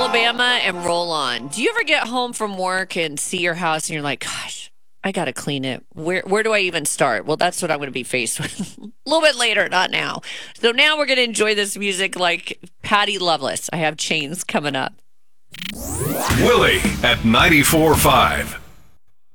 Alabama and roll on. Do you ever get home from work and see your house and you're like, gosh, I got to clean it. Where do I even start? Well, that's what I'm going to be faced with a little bit later, not now. So now we're going to enjoy this music like Patty Loveless. I have Chains coming up. Willie at 94.5.